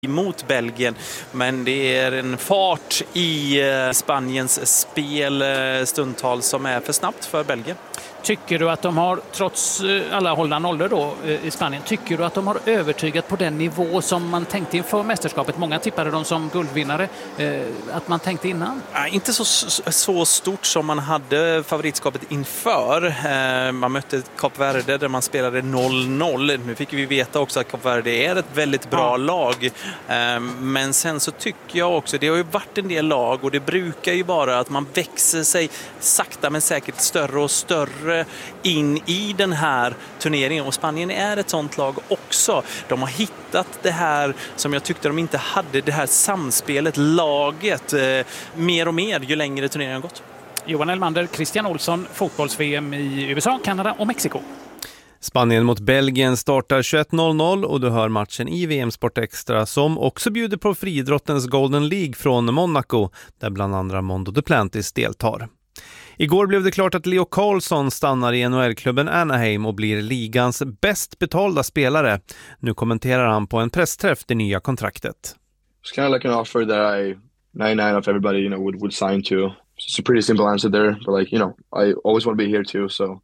mot Belgien, men det är en fart i Spaniens spel stundtals som är för snabbt för Belgien. Tycker du att de har, trots alla hållna nollor då i Spanien, tycker du att de har övertygat på den nivå som man tänkte inför mästerskapet? Många tippade dem som guldvinnare, att man tänkte innan? Inte så stort som man hade favoritskapet inför. Man mötte Kap Verde där man spelade 0-0. Nu fick vi veta också att Kap Verde är ett väldigt bra lag. Men sen så tycker jag också, det har ju varit en del lag och det brukar ju vara att man växer sig sakta men säkert större och större in i den här turneringen, och Spanien är ett sånt lag också. De har hittat det här som jag tyckte de inte hade, det här samspelet, laget, mer och mer ju längre turneringen har gått. Johan Elmander, Christian Olsson, fotbolls-VM i USA, Kanada och Mexiko. Spanien mot Belgien startar 21.00 och du hör matchen i VM Sport Extra som också bjuder på friidrottens Golden League från Monaco där bland andra Mondo Duplantis deltar. Igår blev det klart att Leo Carlsson stannar i NHL-klubben Anaheim och blir ligans bäst betalda spelare. Nu kommenterar han på en pressträff det nya kontraktet. It's kind of like an offer that 99 of everybody, would sign to. It's a pretty simple answer there, but I always want to be here too. So,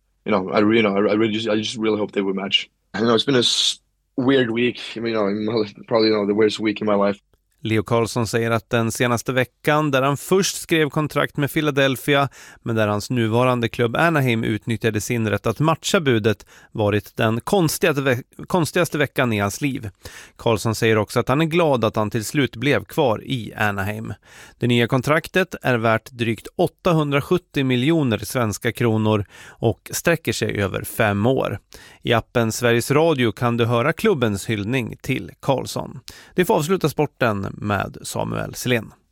I just really hope they would match. It's been a weird week. Probably the worst week in my life. Leo Carlsson säger att den senaste veckan där han först skrev kontrakt med Philadelphia men där hans nuvarande klubb Anaheim utnyttjade sin rätt att matcha budet varit den konstigaste veckan i hans liv. Carlsson säger också att han är glad att han till slut blev kvar i Anaheim. Det nya kontraktet är värt drygt 870 miljoner svenska kronor och sträcker sig över 5 år. I appen Sveriges Radio kan du höra klubbens hyllning till Carlsson. Det får avsluta sporten med Samuel Selén.